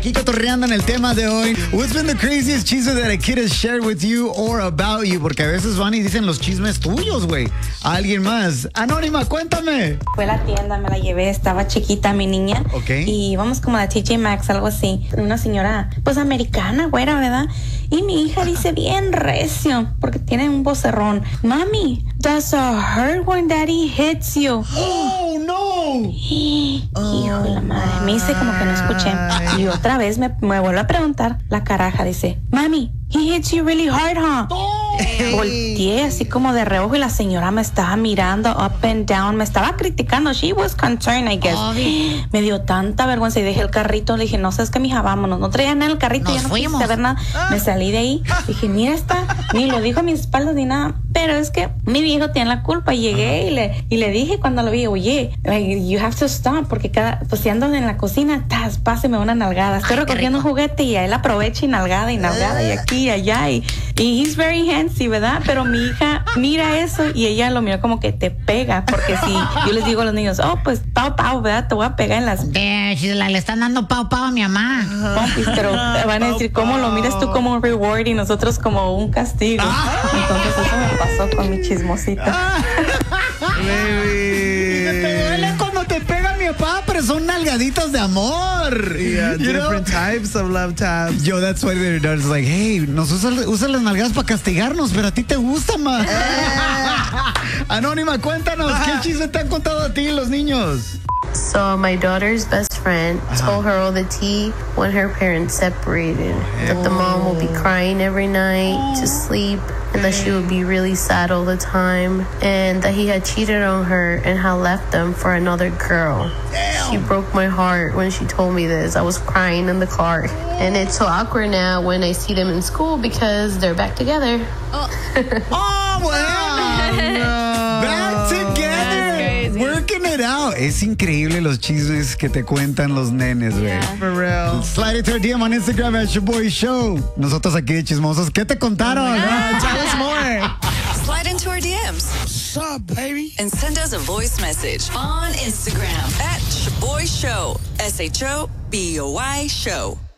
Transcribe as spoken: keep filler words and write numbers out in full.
Aquí cotorreando en el tema de hoy. What's been the craziest chisme that a kid has shared with you or about you? Porque a veces van y dicen los chismes tuyos, güey. A alguien más. Anónima, cuéntame. Fue a la tienda, me la llevé, estaba chiquita mi niña. Ok. Y íbamos como a T J Maxx, algo así. Una señora, pues americana, güera, ¿verdad? Y mi hija dice bien recio, porque tiene un vocerrón. Mami, does it hurt when daddy hits you? Oh, no. Hijo de la madre, me hice como que no escuché. Y otra vez me, me vuelve a preguntar la caraja, dice, mami, he hits you really hard, huh? Oh. Volteé así como de reojo y la señora me estaba mirando up and down, me estaba criticando. She was concerned, I guess. Oh, me dio tanta vergüenza y dejé el carrito. Le dije, no sabes qué, mija, vámonos. No traía nada en el carrito, Nos ya no fuimos. quise saber nada. Me salí de ahí. Dije, mira esta, ni lo dijo a mis espaldas ni nada. Pero es que mi viejo tiene la culpa. Y llegué y le, y le dije cuando lo vi, oye, like, you have to stop, porque cada, pues si ando en la cocina, tas, páseme una nalgada. Estoy Ay, qué recogiendo un rico. juguete y a él aprovecha y nalgada y nalgada y aquí y allá. Y, y he's very handsy, ¿verdad? Pero mi hija mira eso y ella lo mira como que te pega, porque si yo les digo a los niños, oh, pues pau pau, ¿verdad? Te voy a pegar en las Eh, si la- le están dando pau pau a mi mamá. pompis, pero van a decir, ¿cómo lo miras tú como un reward y nosotros como un castigo? Entonces eso me pasó con mi chismosita. Baby. Te duele cuando te pega mi papá, pero son nalgaditas de amor. Yeah, You know? different types of love taps. Yo, that's why they're done. It's like, hey, nos usan usa las nalgadas para castigarnos, pero a ti te gusta más. Anónima, cuéntanos, ¿qué chisme te han contado a ti los niños? So my daughter's best friend told her all the tea when her parents separated. That the mom will be crying every night to sleep, and that she would be really sad all the time, and that he had cheated on her and had left them for another girl. She broke my heart when she told me this. I was crying in the car, and it's so awkward now when I see them in school because they're back together. Oh, bueno. Back together. Working it out. Es increíble los chismes que te cuentan los nenes, güey. For real. Slide it to our D M on Instagram at your boy show. Nosotros aquí de chismosos. ¿Qué te contaron? Uh, tell us more. Slide into our D Ms. What's up, baby? And send us a voice message on Instagram at Shaboy Show. S H O B O Y Show.